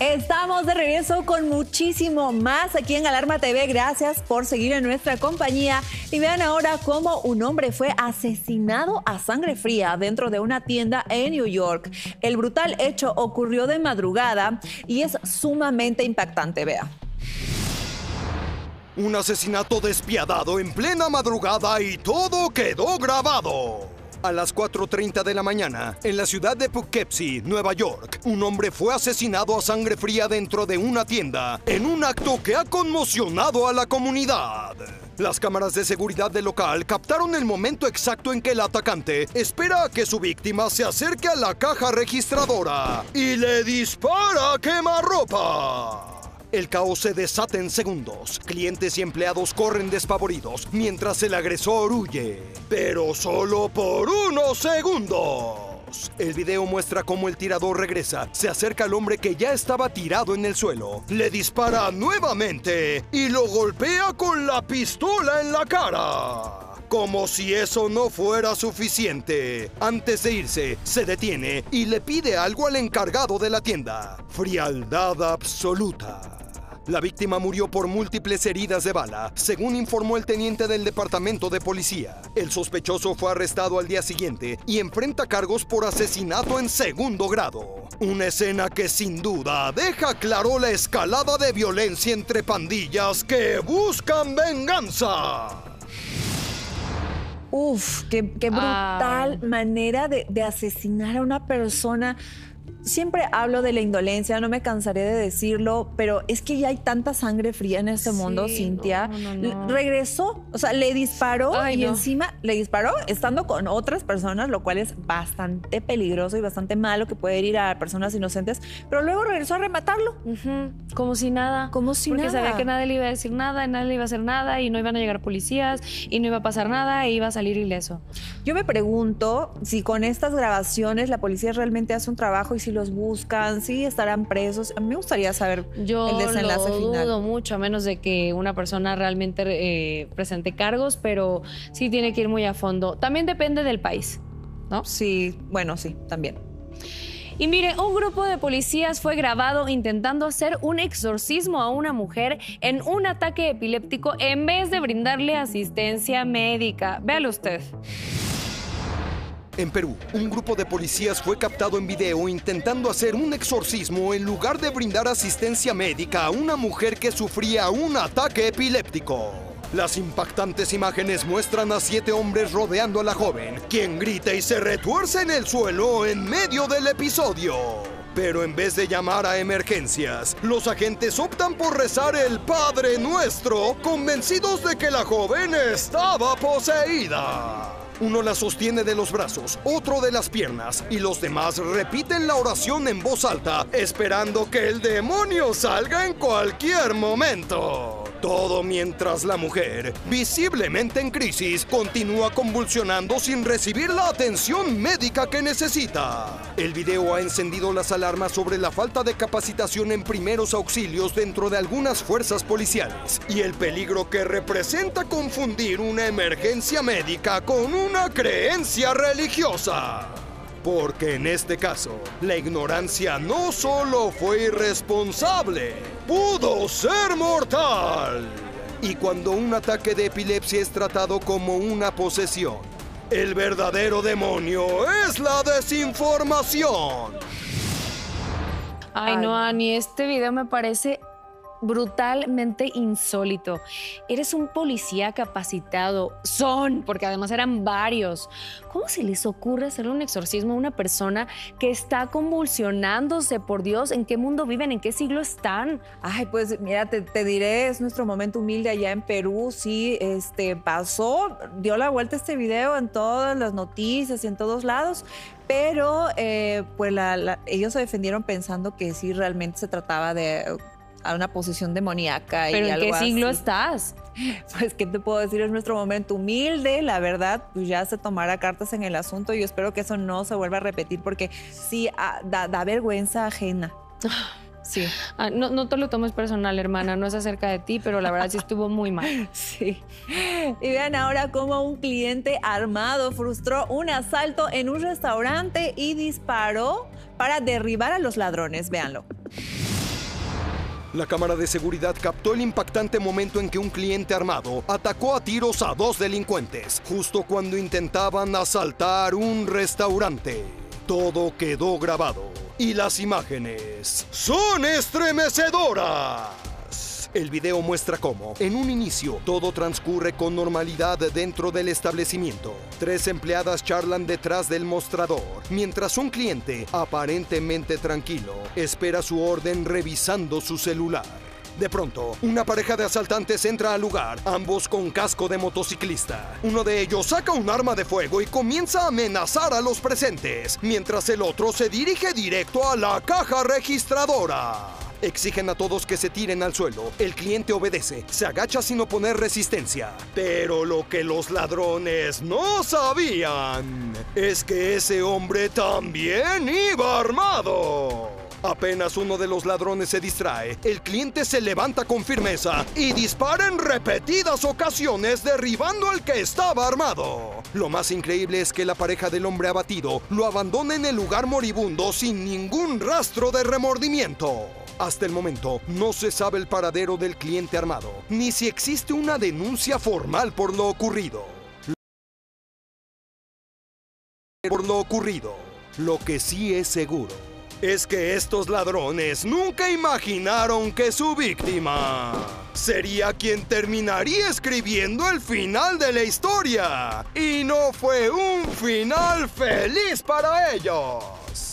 Estamos de regreso con muchísimo más aquí en Alarma TV. Gracias por seguir en nuestra compañía. Y vean ahora cómo un hombre fue asesinado a sangre fría dentro de una tienda en New York. El brutal hecho ocurrió de madrugada y es sumamente impactante. Vea. Un asesinato despiadado en plena madrugada y todo quedó grabado. A las 4:30 de la mañana, en la ciudad de Poughkeepsie, Nueva York, un hombre fue asesinado a sangre fría dentro de una tienda, en un acto que ha conmocionado a la comunidad. Las cámaras de seguridad del local captaron el momento exacto en que el atacante espera a que su víctima se acerque a la caja registradora y le dispara a quemarropa. El caos se desata en segundos. Clientes y empleados corren despavoridos mientras el agresor huye. Pero solo por unos segundos. El video muestra cómo el tirador regresa, se acerca al hombre que ya estaba tirado en el suelo, le dispara nuevamente y lo golpea con la pistola en la cara. Como si eso no fuera suficiente. Antes de irse, se detiene y le pide algo al encargado de la tienda. Frialdad absoluta. La víctima murió por múltiples heridas de bala, según informó el teniente del departamento de policía. El sospechoso fue arrestado al día siguiente y enfrenta cargos por asesinato en segundo grado. Una escena que sin duda deja claro la escalada de violencia entre pandillas que buscan venganza. Uf, qué brutal manera de asesinar a una persona. Siempre hablo de la indolencia, no me cansaré de decirlo, pero es que ya hay tanta sangre fría en este mundo, Cintia. No. Regresó, o sea, le disparó y no. encima le disparó estando con otras personas, lo cual es bastante peligroso y bastante malo, que puede herir a personas inocentes, pero luego regresó a rematarlo. Como si nada. Como si porque nada. Sabía que nadie le iba a decir nada, nadie le iba a hacer nada y no iban a llegar policías y no iba a pasar nada e iba a salir ileso. Yo me pregunto si con estas grabaciones la policía realmente hace un trabajo y si los buscan, si estarán presos. A mí me gustaría saber el desenlace lo final. dudo mucho, a menos de que una persona realmente presente cargos, pero sí tiene que ir muy a fondo. También depende del país, ¿no? Sí, bueno, sí, también. Y mire, un grupo de policías fue grabado intentando hacer un exorcismo a una mujer en un ataque epiléptico en vez de brindarle asistencia médica. Véalo usted. En Perú, un grupo de policías fue captado en video intentando hacer un exorcismo en lugar de brindar asistencia médica a una mujer que sufría un ataque epiléptico. Las impactantes imágenes muestran a 7 hombres rodeando a la joven, quien grita y se retuerce en el suelo en medio del episodio. Pero en vez de llamar a emergencias, los agentes optan por rezar el Padre Nuestro, convencidos de que la joven estaba poseída. Uno la sostiene de los brazos, otro de las piernas, y los demás repiten la oración en voz alta, esperando que el demonio salga en cualquier momento. Todo mientras la mujer, visiblemente en crisis, continúa convulsionando sin recibir la atención médica que necesita. El video ha encendido las alarmas sobre la falta de capacitación en primeros auxilios dentro de algunas fuerzas policiales y el peligro que representa confundir una emergencia médica con una creencia religiosa. Porque en este caso, la ignorancia no solo fue irresponsable, pudo ser mortal. Y cuando un ataque de epilepsia es tratado como una posesión, el verdadero demonio es la desinformación. Ay, no, Ani, este video me parece brutalmente insólito. Eres un policía capacitado. Porque además eran varios. ¿Cómo se les ocurre hacerle un exorcismo a una persona que está convulsionándose? Por Dios, ¿en qué mundo viven? ¿En qué siglo están? Ay, pues mira, te diré, es nuestro momento humilde allá en Perú. Sí, pasó, dio la vuelta este video en todas las noticias y en todos lados. Pero pues ellos se defendieron pensando que sí realmente se trataba de a una posesión demoníaca y algo así. ¿Pero en qué siglo estás? Pues, ¿qué te puedo decir? Es nuestro momento humilde, la verdad, pues ya se tomará cartas en el asunto y yo espero que eso no se vuelva a repetir porque sí, da vergüenza ajena. Sí. No te lo tomes personal, hermana, no es acerca de ti, pero la verdad sí estuvo muy mal. Sí. Y vean ahora cómo un cliente armado frustró un asalto en un restaurante y disparó para derribar a los ladrones. Véanlo. La cámara de seguridad captó el impactante momento en que un cliente armado atacó a tiros a 2 delincuentes, justo cuando intentaban asaltar un restaurante. Todo quedó grabado y las imágenes son estremecedoras. El video muestra cómo, en un inicio, todo transcurre con normalidad dentro del establecimiento. 3 empleadas charlan detrás del mostrador, mientras un cliente, aparentemente tranquilo, espera su orden revisando su celular. De pronto, una pareja de asaltantes entra al lugar, ambos con casco de motociclista. Uno de ellos saca un arma de fuego y comienza a amenazar a los presentes, mientras el otro se dirige directo a la caja registradora. Exigen a todos que se tiren al suelo. El cliente obedece, se agacha sin oponer resistencia. Pero lo que los ladrones no sabían es que ese hombre también iba armado. Apenas uno de los ladrones se distrae, el cliente se levanta con firmeza y dispara en repetidas ocasiones derribando al que estaba armado. Lo más increíble es que la pareja del hombre abatido lo abandona en el lugar moribundo sin ningún rastro de remordimiento. Hasta el momento, no se sabe el paradero del cliente armado, ni si existe una denuncia formal por lo ocurrido. Lo que sí es seguro es que estos ladrones nunca imaginaron que su víctima sería quien terminaría escribiendo el final de la historia. Y no fue un final feliz para ellos.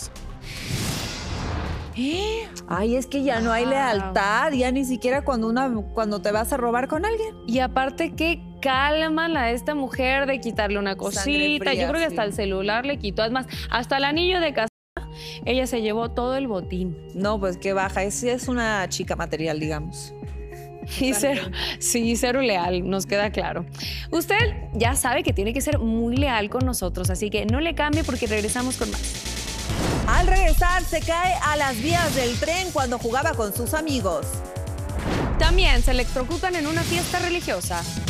Ay, es que ya no hay lealtad, ya ni siquiera cuando te vas a robar con alguien. Y aparte, qué calma la de esta mujer de quitarle una cosita. Fría, yo creo que sí. hasta el celular le quitó. Es más, hasta el anillo de casada, ella se llevó todo el botín. No, pues qué baja, es una chica material, digamos. Y cero leal, nos queda claro. Usted ya sabe que tiene que ser muy leal con nosotros, así que no le cambie porque regresamos con más. Al regresar, se cae a las vías del tren cuando jugaba con sus amigos. También se electrocutan en una fiesta religiosa.